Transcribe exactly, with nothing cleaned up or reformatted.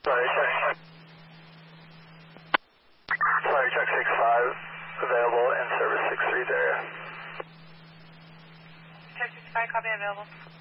Sorry, check. Sorry, check six five, available in service six three's area. Check six five, copy available.